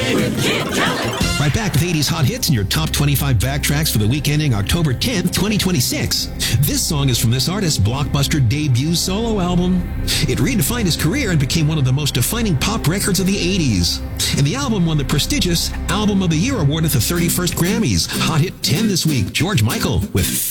Right back with 80s hot hits and your top 25 backtracks for the week ending October 10th, 2026. This song is from this artist's blockbuster debut solo album. It redefined his career and became one of the most defining pop records of the 80s. And the album won the prestigious Album of the Year award at the 31st Grammys. Hot hit 10 this week, George Michael with